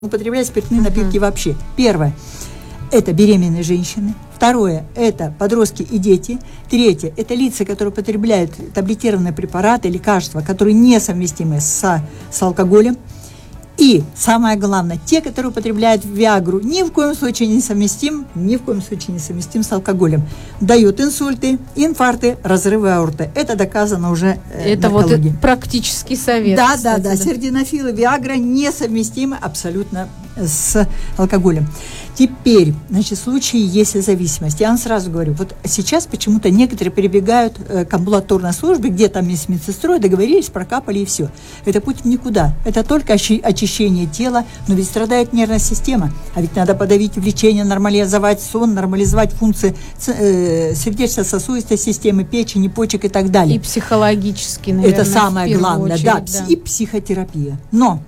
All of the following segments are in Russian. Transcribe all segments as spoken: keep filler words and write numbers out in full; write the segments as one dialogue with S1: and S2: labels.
S1: употреблять спиртные напитки uh-huh. вообще. Первое – это беременные женщины. Второе – это подростки и дети. Третье – это лица, которые употребляют таблетированные препараты, лекарства, которые несовместимы с, с алкоголем. И самое главное, те, которые употребляют виагру, ни в коем случае не совместим, ни в коем случае не совместим с алкоголем. Дают инсульты, инфаркты, разрывы аорты. Это доказано уже э,
S2: Это вот практический совет.
S1: Да, кстати, да, да. Сердинофил и виагра несовместимы абсолютно с алкоголем. Теперь, значит, в случае, если зависимость, я вам сразу говорю, вот сейчас почему-то некоторые перебегают э, к амбулаторной службе, где там есть медсестрой, договорились, прокапали и все. Это путь в никуда. Это только очи- очищение тела, но ведь страдает нервная система. А ведь надо подавить влечение, нормализовать сон, нормализовать функции э, сердечно-сосудистой системы, печени, почек и так далее.
S2: И психологически, наверное,
S1: это самое главное,
S2: очередь,
S1: да,
S2: да,
S1: и психотерапия. Но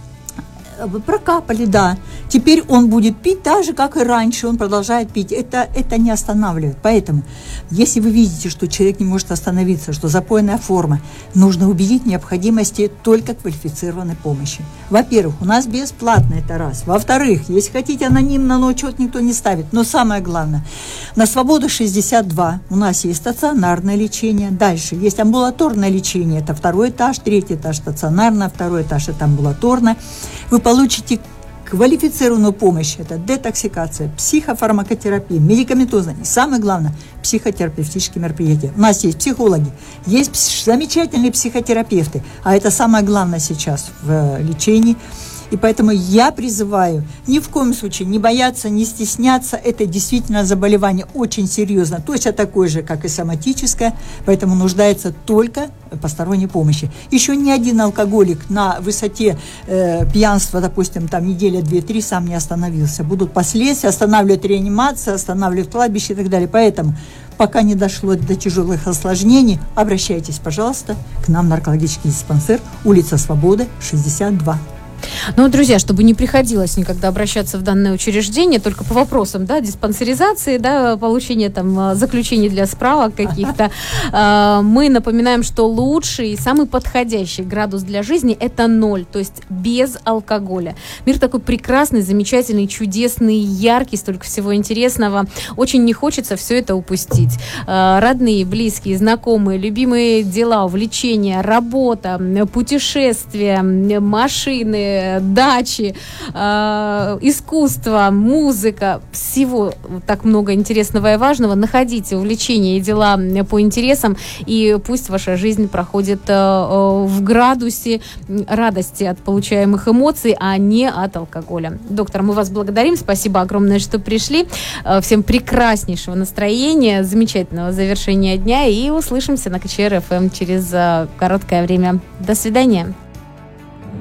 S1: прокапали, да. Теперь он будет пить так же, как и раньше, он продолжает пить. Это, это не останавливает. Поэтому, если вы видите, что человек не может остановиться, что запойная форма, нужно убедить в необходимости только квалифицированной помощи. Во-первых, у нас бесплатно, это раз. Во-вторых, если хотите анонимно, но учет никто не ставит. Но самое главное, на Свободы шестьдесят два у нас есть стационарное лечение. Дальше есть амбулаторное лечение. Это второй этаж, третий этаж стационарное, второй этаж это амбулаторное. Вы получите квалифицированную помощь. Это детоксикация, психофармакотерапия, медикаментозная и, самое главное, психотерапевтические мероприятия. У нас есть психологи, есть замечательные психотерапевты, а это самое главное сейчас в лечении. И поэтому я призываю ни в коем случае не бояться, не стесняться. Это действительно заболевание очень серьезно, точно такое же, как и соматическое, поэтому нуждается только в посторонней помощи. Еще ни один алкоголик на высоте э, пьянства, допустим, там неделя, две, три, сам не остановился. Будут последствия, останавливать реанимацию, останавливать кладбище и так далее. Поэтому пока не дошло до тяжелых осложнений, обращайтесь, пожалуйста, к нам в наркологический диспансер, улица Свободы, шестьдесят два.
S2: Ну, друзья, чтобы не приходилось никогда обращаться в данное учреждение, только по вопросам, да, диспансеризации, да, получения там заключений для справок каких-то, мы напоминаем, что лучший и самый подходящий градус для жизни – это ноль, то есть без алкоголя. Мир такой прекрасный, замечательный, чудесный, яркий, столько всего интересного. Очень не хочется все это упустить. Родные, близкие, знакомые, любимые дела, увлечения, работа, путешествия, машины, дачи, э, искусство, музыка, всего так много интересного и важного. Находите увлечения и дела по интересам, и пусть ваша жизнь проходит э, в градусе радости от получаемых эмоций, а не от алкоголя. Доктор, мы вас благодарим, спасибо огромное, что пришли. Всем прекраснейшего настроения, замечательного завершения дня, и услышимся на ка че эр эф эм через короткое время. До свидания.